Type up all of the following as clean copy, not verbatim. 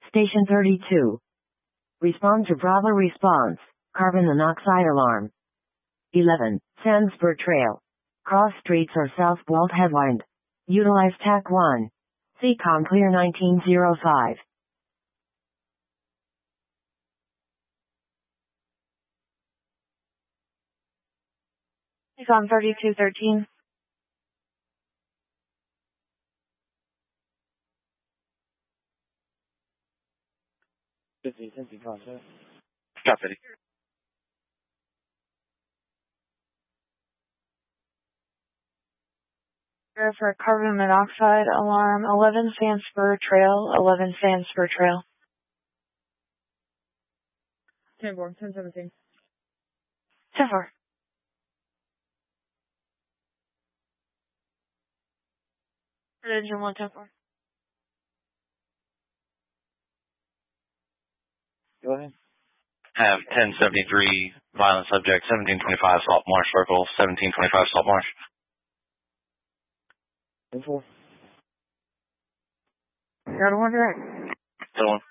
Station 32. Respond to Bravo response. Carbon monoxide alarm. 11. Sandspur Trail. Cross streets or South Walt Headwind. Utilize TAC 1. CCOM clear 1905. CCOM 3213. Copy. For carbon monoxide alarm, 11 Sandspur Trail, 11 Sandspur Trail. 10-4, 1017. 10-4. Engine 1, 10-4. Go ahead. Have 1073 violent subject, 1725 Salt Marsh Circle, 1725 Salt Marsh. 10-4. Got one direct. Still one.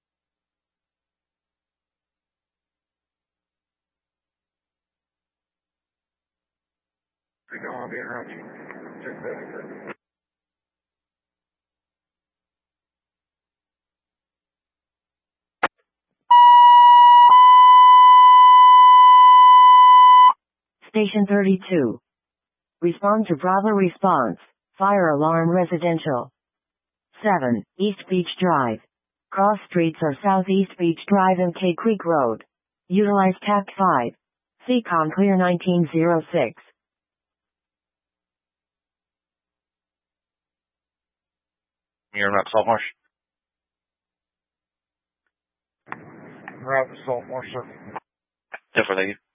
I know I'll be interrupting. Check that. Station 32. Respond to Bravo response. Fire alarm residential. 7. East Beach Drive. Cross streets or Southeast Beach Drive and K Creek Road. Utilize TAC 5. CCOM clear 1906. You're not Salt Marsh. Route to Salt Marsh Circle. 10-4, thank you.